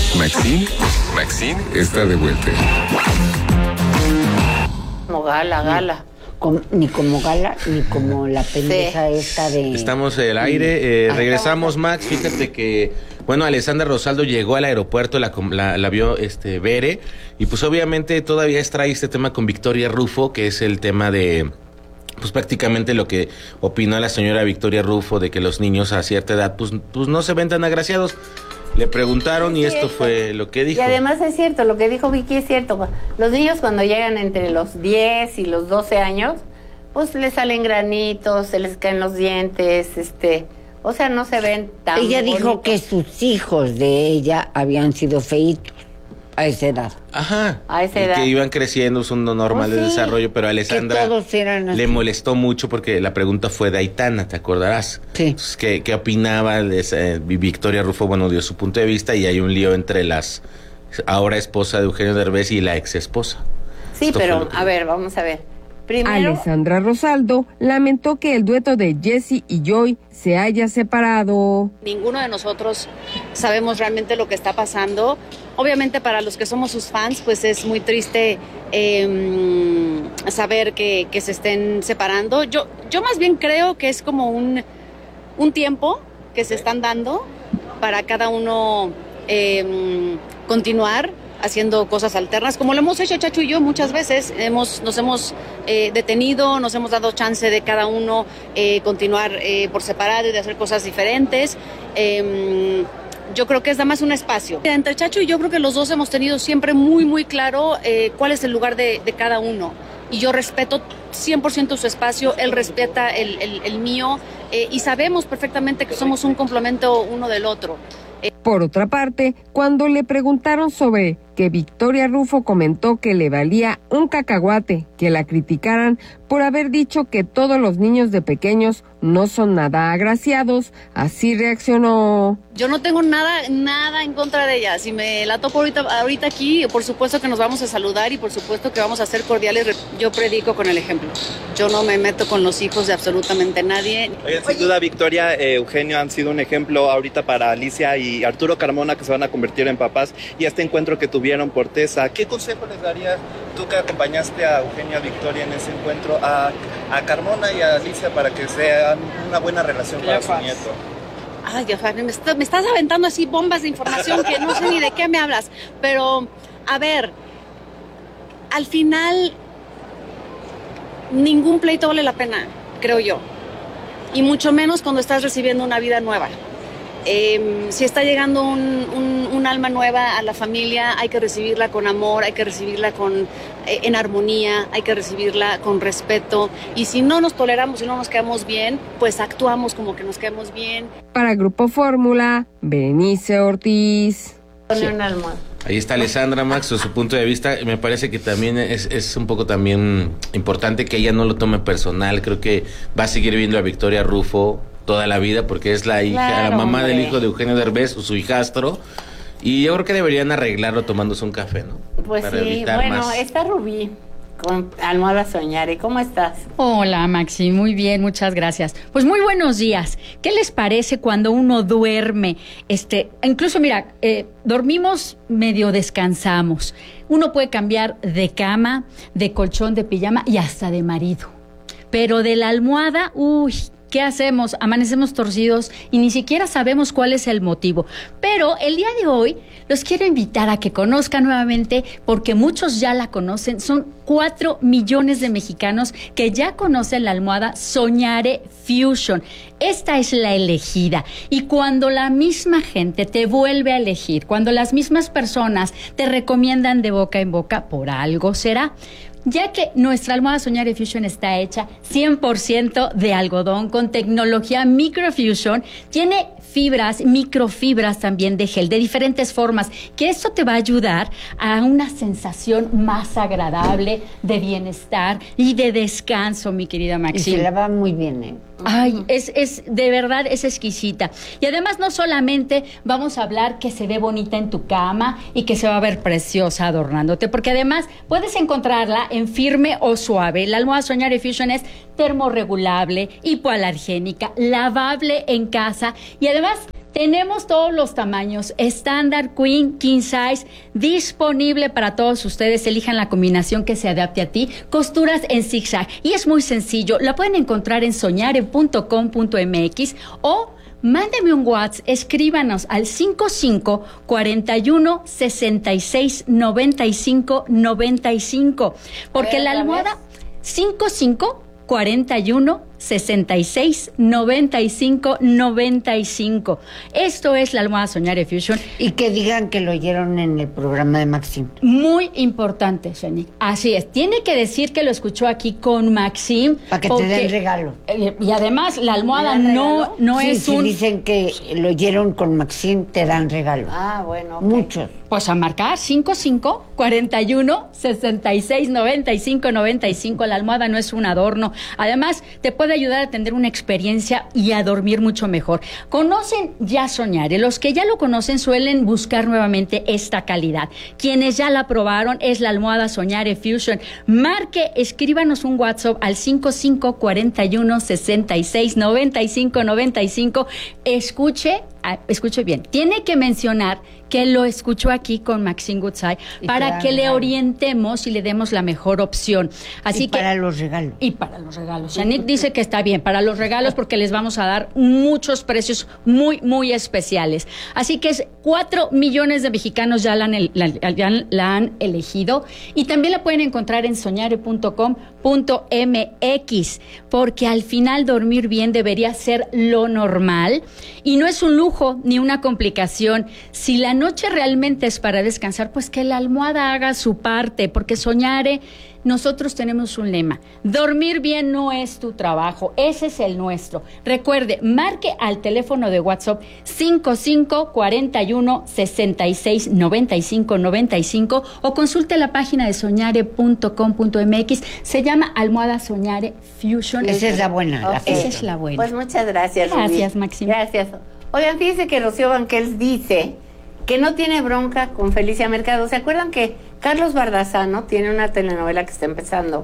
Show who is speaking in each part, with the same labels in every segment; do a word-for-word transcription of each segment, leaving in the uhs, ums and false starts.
Speaker 1: Maxine, Maxine está de vuelta.
Speaker 2: Como gala, gala.
Speaker 3: Como, ni como gala, ni como la pendeja sí. esta de...
Speaker 4: Estamos en el aire, eh, regresamos, Max. Fíjate que, bueno, Alessandra Rosaldo llegó al aeropuerto, la, la, la vio este Bere, y pues obviamente todavía extrae este tema con Victoria Rufo, que es el tema de... pues prácticamente lo que opinó la señora Victoria Rufo, de que los niños a cierta edad pues, pues no se ven tan agraciados. Le preguntaron y esto fue lo que dijo.
Speaker 2: Y además es cierto, lo que dijo Vicky es cierto. Los niños cuando llegan entre los diez y los doce años, pues les salen granitos, se les caen los dientes, este, o sea, no se ven tan
Speaker 3: Ella
Speaker 2: bonitos.
Speaker 3: dijo que sus hijos de ella habían sido feitos a esa edad.
Speaker 4: Ajá.
Speaker 2: A esa edad.
Speaker 4: Que iban creciendo, es un normal oh, de sí. desarrollo, pero a Alessandra le molestó mucho porque la pregunta fue de Aitana, ¿te acordarás?
Speaker 3: Sí.
Speaker 4: Entonces, ¿qué, qué opinaba de esa, Victoria Rufo? Bueno, dio su punto de vista y hay un lío entre las ahora esposa de Eugenio Derbez y la ex esposa.
Speaker 2: Sí, Esto pero a ver, vamos a ver. Primero,
Speaker 5: Alessandra Rosaldo lamentó que el dueto de Jessie y Joy se haya separado.
Speaker 6: Ninguno de nosotros sabemos realmente lo que está pasando. Obviamente para los que somos sus fans, pues es muy triste eh, saber que, que se estén separando. Yo, yo más bien creo que es como un, un tiempo que se están dando para cada uno eh, continuar haciendo cosas alternas, como lo hemos hecho Chacho y yo muchas veces. Hemos, nos hemos eh, detenido, nos hemos dado chance de cada uno eh, continuar eh, por separado y de hacer cosas diferentes. Eh, Yo creo que es nada más un espacio. Entre Chacho y yo creo que los dos hemos tenido siempre muy, muy claro eh, cuál es el lugar de, de cada uno. Y yo respeto cien por ciento su espacio, él respeta el, el, el mío eh, y sabemos perfectamente que somos un complemento uno del otro. Eh,
Speaker 5: Por otra parte, cuando le preguntaron sobre que Victoria Rufo comentó que le valía un cacahuate que la criticaran por haber dicho que todos los niños de pequeños no son nada agraciados, así reaccionó.
Speaker 6: Yo no tengo nada, nada en contra de ella. Si me la topo ahorita, ahorita aquí, por supuesto que nos vamos a saludar y por supuesto que vamos a ser cordiales. Yo predico con el ejemplo. Yo no me meto con los hijos de absolutamente nadie.
Speaker 7: Oye, sin duda, Victoria, eh, Eugenio han sido un ejemplo ahorita para Alicia y Arturo Carmona, que se van a convertir en papás, y este encuentro que tuvieron por Tesa. ¿Qué consejo les darías tú que acompañaste a Eugenio y a Victoria en ese encuentro, a, a Carmona y a Alicia, para que sean una buena relación para su nieto?
Speaker 6: Ay, me, está, me estás aventando así bombas de información que no sé ni de qué me hablas. Pero, a ver, al final, ningún pleito vale la pena, creo yo. Y mucho menos cuando estás recibiendo una vida nueva. Eh, si está llegando un, un, un alma nueva a la familia, hay que recibirla con amor, hay que recibirla con, eh, en armonía, hay que recibirla con respeto. Y si no nos toleramos y no nos quedamos bien, pues actuamos como que nos quedamos bien.
Speaker 5: Para Grupo Fórmula, Berenice Ortiz.
Speaker 2: Sí. Un alma.
Speaker 4: Ahí está Alessandra, Max, su punto de vista. Me parece que también es, es un poco también importante que ella no lo tome personal. Creo que va a seguir viendo a Victoria Rufo toda la vida porque es la hija, claro, la mamá hombre. del hijo de Eugenio Derbez, su hijastro. Y yo creo que deberían arreglarlo tomándose un café, ¿no?
Speaker 2: Pues
Speaker 4: Para
Speaker 2: sí, bueno,
Speaker 4: más.
Speaker 2: está Rubí con Almohada Soñare. ¿Cómo estás?
Speaker 8: Hola, Maxi, muy bien, muchas gracias. Pues muy buenos días. ¿Qué les parece cuando uno duerme? Este, incluso mira, eh, dormimos, medio descansamos. Uno puede cambiar de cama, de colchón, de pijama y hasta de marido. Pero de la almohada, uy, ¿qué hacemos? Amanecemos torcidos y ni siquiera sabemos cuál es el motivo. Pero el día de hoy los quiero invitar a que conozcan nuevamente, porque muchos ya la conocen. Son cuatro millones de mexicanos que ya conocen la almohada Soñare Fusion. Esta es la elegida. Y cuando la misma gente te vuelve a elegir, cuando las mismas personas te recomiendan de boca en boca, por algo será. Ya que nuestra almohada Soñare Fusion está hecha cien por ciento de algodón con tecnología microfusion, tiene fibras, microfibras también de gel de diferentes formas, que esto te va a ayudar a una sensación más agradable de bienestar y de descanso, mi querida Maxine.
Speaker 3: Y se la va muy bien, ¿eh?
Speaker 8: Ay, es, es, de verdad es exquisita. Y además no solamente vamos a hablar que se ve bonita en tu cama y que se va a ver preciosa adornándote, porque además puedes encontrarla en firme o suave. La almohada Soñare Fusion es termorregulable, hipoalergénica, lavable en casa y además Tenemos todos los tamaños, estándar, queen, king size, disponible para todos ustedes. Elijan la combinación que se adapte a ti. Costuras en zigzag. Y es muy sencillo. La pueden encontrar en soñare punto com punto m x o mándeme un WhatsApp, escríbanos al cinco cinco, cuarenta y uno, sesenta y seis, noventa y cinco, noventa y cinco. Porque
Speaker 2: A ver,
Speaker 8: la almohada cinco cinco, cuarenta y uno, sesenta y seis, noventa y cinco, noventa y cinco. Esto es la almohada Soñare Fusion.
Speaker 3: Y que digan que lo oyeron en el programa de Maxim.
Speaker 8: Muy importante, Shanique. Así es. Tiene que decir que lo escuchó aquí con Maxim.
Speaker 3: Para que
Speaker 8: porque,
Speaker 3: te den regalo.
Speaker 8: eh, y además, la almohada
Speaker 2: ¿Me dan
Speaker 8: no,
Speaker 2: regalo?
Speaker 8: no
Speaker 3: Sí,
Speaker 8: es
Speaker 3: si
Speaker 8: un...
Speaker 3: dicen que lo oyeron con Maxim, te dan regalo.
Speaker 2: Ah, bueno. ok.
Speaker 3: Muchos.
Speaker 8: Pues a marcar cinco cinco, cuarenta y uno, sesenta y seis, noventa y cinco, noventa y cinco. La almohada no es un adorno. Además, te puede ayudar a tener una experiencia y a dormir mucho mejor. Conocen ya Soñare. Los que ya lo conocen suelen buscar nuevamente esta calidad. Quienes ya la probaron es la almohada Soñare Fusion. Marque, escríbanos un WhatsApp al cinco cinco, cuarenta y uno, sesenta y seis, noventa y cinco, noventa y cinco. Escuche, ah, escuche bien. Tiene que mencionar que lo escuchó aquí con Maxine Goodside
Speaker 3: Y
Speaker 8: para
Speaker 3: te
Speaker 8: que
Speaker 3: dan
Speaker 8: le
Speaker 3: regalo.
Speaker 8: orientemos y le demos la mejor opción. Así
Speaker 3: Y
Speaker 8: que
Speaker 3: para los regalos.
Speaker 8: y para los regalos. Shanique dice que está bien para los regalos porque les vamos a dar muchos precios muy, muy especiales. Así que es cuatro millones de mexicanos ya la han, el- la, ya la han elegido y también la pueden encontrar en soñare punto com punto m x porque al final dormir bien debería ser lo normal y no es un lujo ni una complicación. Si la noche realmente es para descansar, pues que la almohada haga su parte, porque Soñare, nosotros tenemos un lema: dormir bien no es tu trabajo, ese es el nuestro. Recuerde, marque al teléfono de WhatsApp cinco cinco, cuarenta y uno, sesenta y seis, noventa y cinco, noventa y cinco o consulte la página de soñare punto com punto m x. Se llama almohada Soñare Fusion.
Speaker 3: Esa es la buena. La
Speaker 2: Ok.
Speaker 8: Esa es la buena.
Speaker 2: Pues muchas gracias, Rubí.
Speaker 8: Gracias, Maxim.
Speaker 2: Gracias. Oigan, fíjense que Rocío Banquels dice que no tiene bronca con Felicia Mercado. ¿Se acuerdan que Carlos Bardazano tiene una telenovela que está empezando?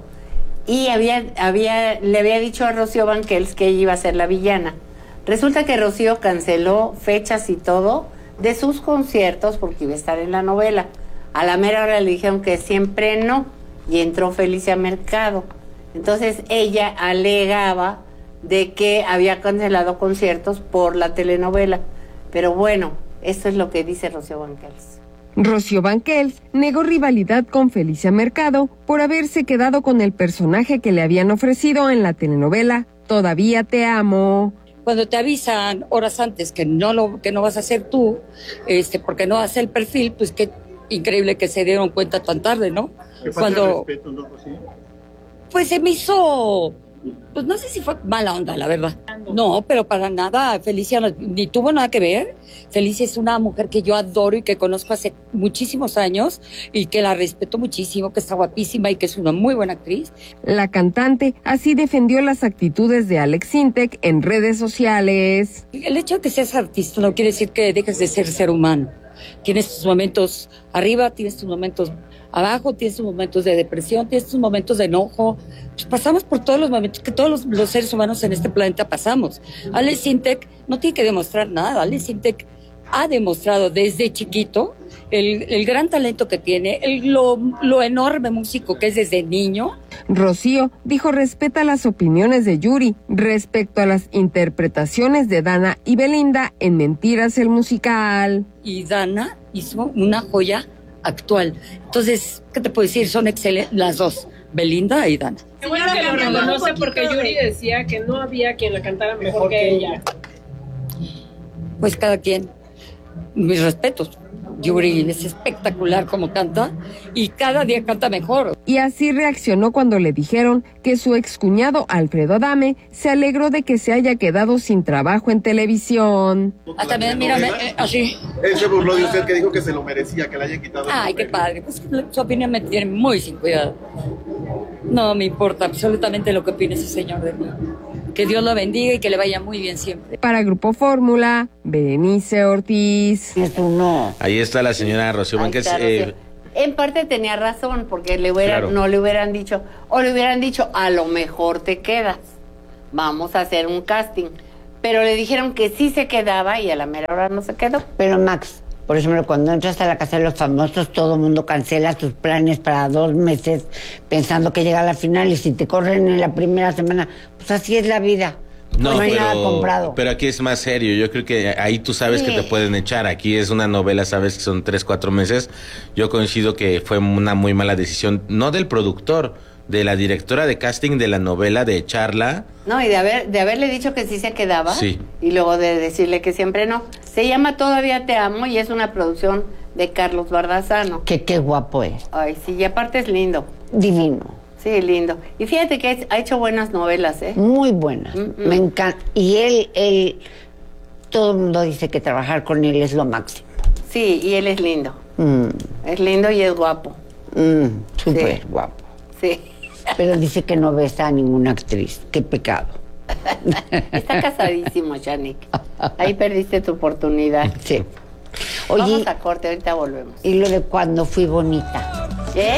Speaker 2: Y había, había, le había dicho a Rocío Banquels que ella iba a ser la villana. Resulta que Rocío canceló fechas y todo de sus conciertos porque iba a estar en la novela. A la mera hora le dijeron que siempre no, y entró Felicia Mercado. Entonces ella alegaba de que había cancelado conciertos por la telenovela. Pero bueno, esto es lo que dice Rocío Banquels.
Speaker 5: Rocío Banquels negó rivalidad con Felicia Mercado por haberse quedado con el personaje que le habían ofrecido en la telenovela Todavía te amo.
Speaker 9: Cuando te avisan horas antes que no lo que no vas a hacer tú, este, porque no haces el perfil, pues qué increíble que se dieron cuenta tan tarde, ¿no? Cuando
Speaker 10: respeto, ¿no, Rocío?
Speaker 9: pues se me hizo, pues no sé si fue mala onda, la verdad. No, pero para nada, Felicia no- ni tuvo nada que ver. Felicia es una mujer que yo adoro y que conozco hace muchísimos años y que la respeto muchísimo, que está guapísima y que es una muy buena actriz.
Speaker 5: La cantante así defendió las actitudes de Alex Sintek en redes sociales.
Speaker 9: El hecho de que seas artista no quiere decir que dejes de ser ser humano. Tienes tus momentos arriba, tienes tus momentos abajo, tienes tus momentos de depresión, tienes tus momentos de enojo. Pues pasamos por todos los momentos que todos los, los seres humanos en este planeta pasamos. Alex Sintek no tiene que demostrar nada. Alex Sintek ha demostrado desde chiquito el, el gran talento que tiene, el, lo, lo enorme músico que es desde niño.
Speaker 5: Rocío dijo respeta las opiniones de Yuri respecto a las interpretaciones de Dana y Belinda en Mentiras el musical.
Speaker 9: Y Dana hizo una joya actual. Entonces, ¿qué te puedo decir? Son excelentes las dos, Belinda y Dana.
Speaker 11: Qué bueno que lo reconoce porque Yuri decía que no había quien la cantara mejor, mejor que ella.
Speaker 9: Pues cada quien, mis respetos. Yuri es espectacular como canta y cada día canta mejor.
Speaker 5: Y así reaccionó cuando le dijeron que su excuñado Alfredo Adame se alegró de que se haya quedado sin trabajo en televisión.
Speaker 9: Hasta me, mírame, eh, así.
Speaker 10: Él se burló de usted que dijo que se lo merecía, que le haya quitado.
Speaker 9: Ay, qué padre. Pues su opinión me tiene muy sin cuidado. No me importa absolutamente lo que opine ese señor de mí. Que Dios lo bendiga y que le vaya muy bien siempre.
Speaker 5: Para Grupo Fórmula, Berenice Ortiz.
Speaker 3: Eso no.
Speaker 4: Ahí está la señora Rocío
Speaker 2: Ahí
Speaker 4: Banquels.
Speaker 2: está,
Speaker 4: eh,
Speaker 2: Rocío. En parte tenía razón, porque le hubieran,
Speaker 4: Claro.
Speaker 2: no le hubieran dicho, o le hubieran dicho, a lo mejor te quedas, vamos a hacer un casting. pero le dijeron que sí se quedaba y a la mera hora no se quedó.
Speaker 3: Pero Max, por ejemplo, cuando entras a la casa de los famosos, todo el mundo cancela sus planes para dos meses pensando que llega a la final y si te corren en la primera semana, pues así es la vida.
Speaker 4: No,
Speaker 3: no hay
Speaker 4: pero,
Speaker 3: nada comprado.
Speaker 4: pero aquí es más serio. Yo creo que ahí tú sabes
Speaker 2: Sí.
Speaker 4: que te pueden echar. Aquí es una novela, sabes que son tres, cuatro meses. Yo coincido que fue una muy mala decisión, no del productor, de la directora de casting de la novela, de echarla.
Speaker 2: No, y de haber de haberle dicho que sí se quedaba.
Speaker 4: Sí.
Speaker 2: Y luego de decirle que siempre no. Se llama Todavía Te Amo y es una producción de Carlos Bardazano.
Speaker 3: Que qué guapo es.
Speaker 2: Ay, sí, y aparte es lindo.
Speaker 3: Divino.
Speaker 2: Sí, lindo. Y fíjate que es- ha hecho buenas novelas, ¿eh?
Speaker 3: Muy buena.
Speaker 2: Mm, mm.
Speaker 3: Me encanta. Y él, él, todo el mundo dice que trabajar con él es lo máximo.
Speaker 2: Sí, y él es lindo.
Speaker 3: Mm,
Speaker 2: Es lindo y es guapo.
Speaker 3: mm, súper
Speaker 2: Sí.
Speaker 3: guapo.
Speaker 2: Sí.
Speaker 3: Pero dice que no besa a ninguna actriz. Qué pecado.
Speaker 2: Está casadísimo, Yannick. Ahí perdiste tu oportunidad.
Speaker 3: Sí. Oye,
Speaker 2: Vamos a corte, ahorita volvemos.
Speaker 3: y lo de cuando fui bonita.